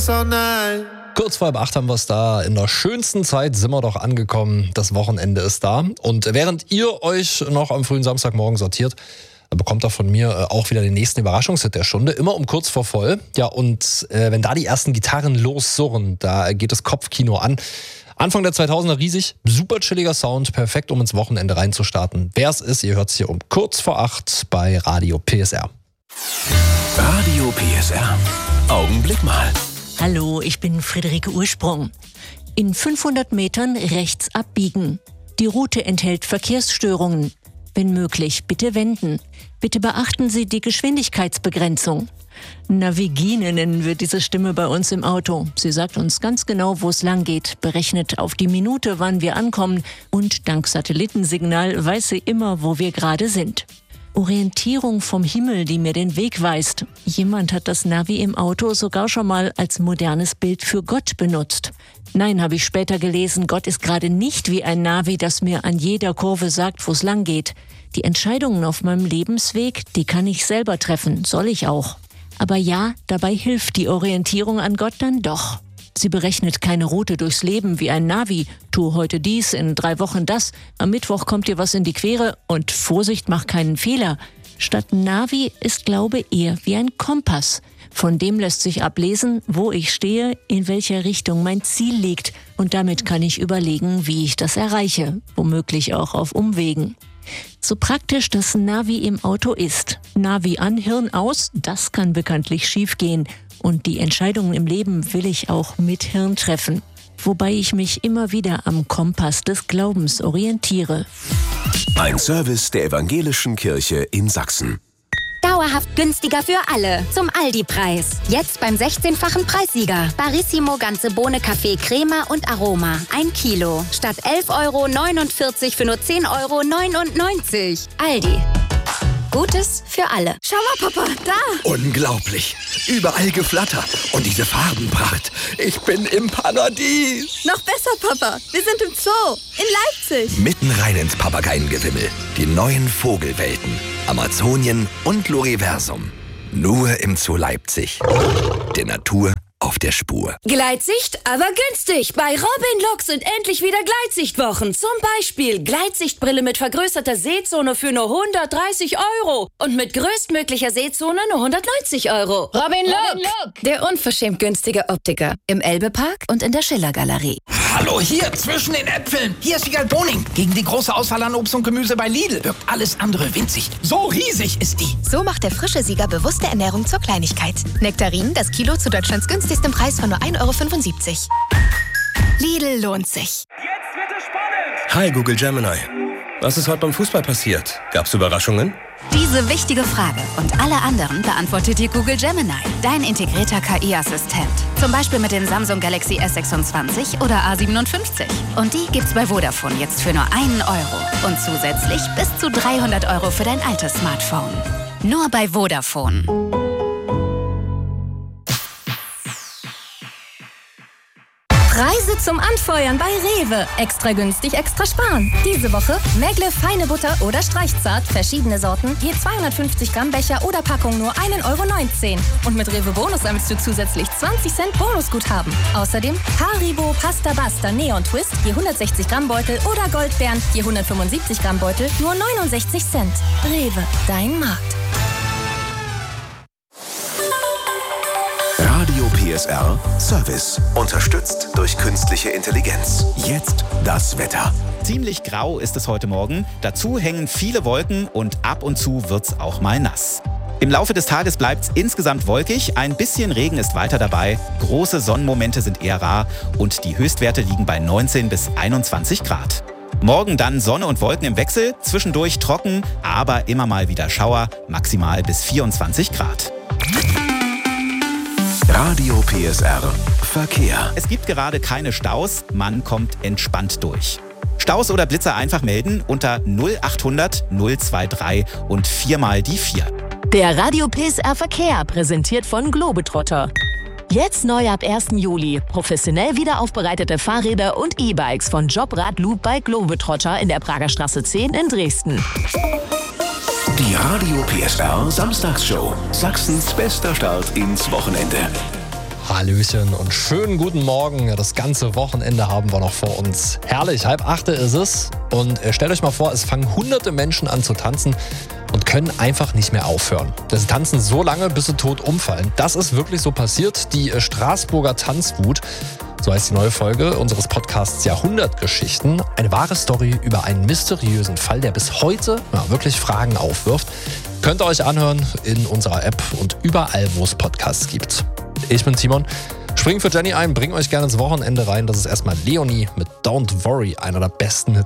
this all night. Kurz vor 7:30 haben wir es da. In der schönsten Zeit sind wir doch angekommen. Das Wochenende ist da. Und während ihr euch noch am frühen Samstagmorgen sortiert, bekommt ihr von mir auch wieder den nächsten Überraschungshit der Stunde. Immer um kurz vor voll. Ja, und wenn da die ersten Gitarren lossurren, da geht das Kopfkino an. Anfang der 2000er riesig, super chilliger Sound, perfekt, um ins Wochenende reinzustarten. Wer es ist, ihr hört es hier um kurz vor 8 bei Radio PSR. Radio PSR. Augenblick mal. Hallo, ich bin Friederike Ursprung. In 500 Metern rechts abbiegen. Die Route enthält Verkehrsstörungen. Wenn möglich, bitte wenden. Bitte beachten Sie die Geschwindigkeitsbegrenzung. Navigine nennen wir diese Stimme bei uns im Auto. Sie sagt uns ganz genau, wo es lang geht, berechnet auf die Minute, wann wir ankommen und dank Satellitensignal weiß sie immer, wo wir gerade sind. Orientierung vom Himmel, die mir den Weg weist. Jemand hat das Navi im Auto sogar schon mal als modernes Bild für Gott benutzt. Nein, habe ich später gelesen, Gott ist gerade nicht wie ein Navi, das mir an jeder Kurve sagt, wo es lang geht. Die Entscheidungen auf meinem Lebensweg, die kann ich selber treffen, soll ich auch. Aber ja, dabei hilft die Orientierung an Gott dann doch. Sie berechnet keine Route durchs Leben wie ein Navi. Tu heute dies, in 3 Wochen das. Am Mittwoch kommt dir was in die Quere und Vorsicht, mach keinen Fehler. Statt Navi ist Glaube eher wie ein Kompass. Von dem lässt sich ablesen, wo ich stehe, in welcher Richtung mein Ziel liegt. Und damit kann ich überlegen, wie ich das erreiche. Womöglich auch auf Umwegen. So praktisch das Navi im Auto ist. Navi an, Hirn aus, das kann bekanntlich schiefgehen. Und die Entscheidungen im Leben will ich auch mit Hirn treffen. Wobei ich mich immer wieder am Kompass des Glaubens orientiere. Ein Service der Evangelischen Kirche in Sachsen. Dauerhaft günstiger für alle. Zum Aldi-Preis. Jetzt beim 16-fachen Preissieger. Barissimo ganze Bohne Kaffee Crema und Aroma. 1 Kilo. Statt 11,49 € für nur 10,99 €. Aldi. Gutes für alle. Schau mal, Papa, da! Unglaublich. Überall Geflatter. Und diese Farbenpracht. Ich bin im Paradies. Noch besser, Papa. Wir sind im Zoo. In Leipzig. Mitten rein ins Papageiengewimmel. Die neuen Vogelwelten. Amazonien und Loriversum. Nur im Zoo Leipzig. Der Natur auf der Spur. Gleitsicht, aber günstig. Bei Robin Look sind endlich wieder Gleitsichtwochen. Zum Beispiel Gleitsichtbrille mit vergrößerter Sehzone für nur 130 € und mit größtmöglicher Sehzone nur 190 €. Robin Look, der unverschämt günstige Optiker. Im Elbe-Park und in der Schiller-Galerie. Hallo, hier zwischen den Äpfeln. Hier ist Wiegald Boning. Gegen die große Auswahl an Obst und Gemüse bei Lidl wirkt alles andere winzig. So riesig ist die. So macht der frische Sieger bewusste Ernährung zur Kleinigkeit. Nektarinen, das Kilo zu Deutschlands günstigsten Preis von nur 1,75 €. Lidl lohnt sich. Jetzt wird es spannend. Hi Google Gemini. Was ist heute beim Fußball passiert? Gab's Überraschungen? Diese wichtige Frage und alle anderen beantwortet dir Google Gemini, dein integrierter KI-Assistent. Zum Beispiel mit dem Samsung Galaxy S26 oder A57. Und die gibt's bei Vodafone jetzt für nur 1 € und zusätzlich bis zu 300 € für dein altes Smartphone. Nur bei Vodafone. Preise zum Anfeuern bei Rewe. Extra günstig, extra sparen. Diese Woche Megle feine Butter oder Streichzart, verschiedene Sorten, je 250 Gramm Becher oder Packung nur 1,19 € Und mit Rewe Bonus sammelst du zusätzlich 20 Cent Bonusguthaben. Außerdem Haribo Pasta Basta Neon Twist, je 160 Gramm Beutel oder Goldbeeren, je 175 Gramm Beutel, nur 69 Cent. Rewe, dein Markt. Radio PSR Service. Unterstützt durch künstliche Intelligenz. Jetzt das Wetter. Ziemlich grau ist es heute Morgen. Dazu hängen viele Wolken und ab und zu wird's auch mal nass. Im Laufe des Tages bleibt's insgesamt wolkig. Ein bisschen Regen ist weiter dabei. Große Sonnenmomente sind eher rar und die Höchstwerte liegen bei 19 bis 21 Grad. Morgen dann Sonne und Wolken im Wechsel. Zwischendurch trocken, aber immer mal wieder Schauer. Maximal bis 24 Grad. Radio PSR Verkehr. Es gibt gerade keine Staus, man kommt entspannt durch. Staus oder Blitzer einfach melden unter 0800 023 und 4 mal die 4. Der Radio PSR Verkehr, präsentiert von Globetrotter. Jetzt neu ab 1. Juli. Professionell wiederaufbereitete Fahrräder und E-Bikes von Jobrad Loop bei Globetrotter in der Pragerstraße 10 in Dresden. Die Radio PSR Samstagsshow. Sachsens bester Start ins Wochenende. Hallöchen und schönen guten Morgen. Ja, das ganze Wochenende haben wir noch vor uns. Herrlich, 7:30 ist es. Und stellt euch mal vor, es fangen hunderte Menschen an zu tanzen und können einfach nicht mehr aufhören. Sie tanzen so lange, bis sie tot umfallen. Das ist wirklich so passiert. Die Straßburger Tanzwut, so heißt die neue Folge unseres Podcasts Jahrhundertgeschichten. Eine wahre Story über einen mysteriösen Fall, der bis heute wirklich Fragen aufwirft. Könnt ihr euch anhören in unserer App und überall, wo es Podcasts gibt. Ich bin Timon, spring für Jenny ein, bring euch gerne ins Wochenende rein. Das ist erstmal Leonie mit Don't Worry, einer der besten Hits